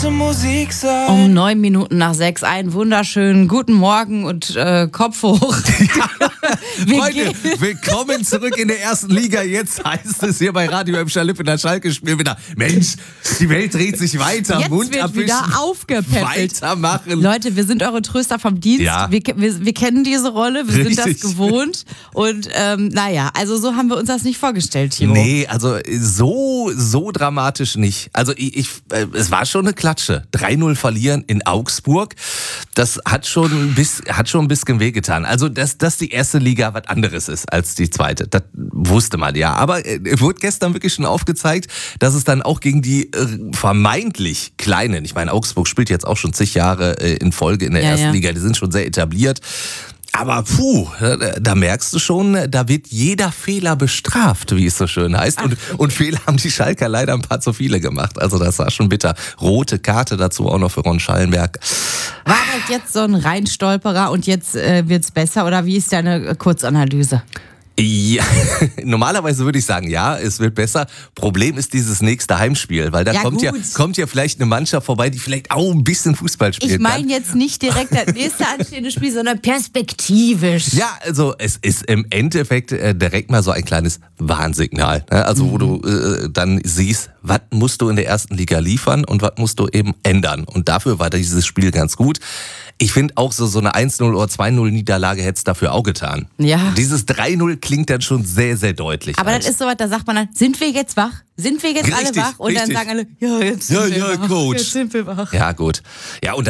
Musik sein. Um 9 Minuten nach 6, einen wunderschönen guten Morgen und Kopf hoch. Freunde, willkommen zurück in der ersten Liga. Jetzt heißt es hier bei Radio Emscher Lippe in der Schalke-Spiel wieder, Mensch, die Welt dreht sich weiter. Jetzt Mund wird abwischen, wieder aufgepäppelt. weitermachen. Leute, wir sind eure Tröster vom Dienst. Ja. Wir kennen diese Rolle, wir sind Richtig. das gewohnt. Und also so haben wir uns das nicht vorgestellt, Timo. Nee, also so dramatisch nicht. Also es war schon eine Klatsche. 3-0 verlieren in Augsburg, das hat schon ein bisschen wehgetan. Also, dass die erste Liga was anderes ist als die zweite, das wusste man ja. Aber wurde gestern wirklich schon aufgezeigt, dass es dann auch gegen die vermeintlich Kleinen, ich meine, Augsburg spielt jetzt auch schon zig Jahre in Folge in der ersten Liga, die sind schon sehr etabliert. Aber da merkst du schon, da wird jeder Fehler bestraft, wie es so schön heißt. Und Fehler haben die Schalker leider ein paar zu viele gemacht. Also das war schon bitter. Rote Karte dazu auch noch für Ron Schallenberg. War das jetzt so ein Reinstolperer und jetzt wird's besser? Oder wie ist deine Kurzanalyse? Ja, normalerweise würde ich sagen, ja, es wird besser. Problem ist dieses nächste Heimspiel, weil da kommt ja vielleicht eine Mannschaft vorbei, die vielleicht auch ein bisschen Fußball spielt. Ich meine jetzt nicht direkt das nächste anstehende Spiel, sondern perspektivisch. Ja, also es ist im Endeffekt direkt mal so ein kleines Warnsignal. Ne? Also wo du dann siehst, was musst du in der ersten Liga liefern und was musst du eben ändern. Und dafür war dieses Spiel ganz gut. Ich finde auch so eine 1-0 oder 2-0 Niederlage hätte es dafür auch getan. Ja. Dieses 3-0 klingt dann schon sehr, sehr deutlich. Aber das ist so was, da sagt man dann, sind wir jetzt wach? Sind wir jetzt alle wach? Und dann sagen alle, ja, jetzt sind wir wach. Coach. Jetzt sind wir wach. Ja, gut. Ja, und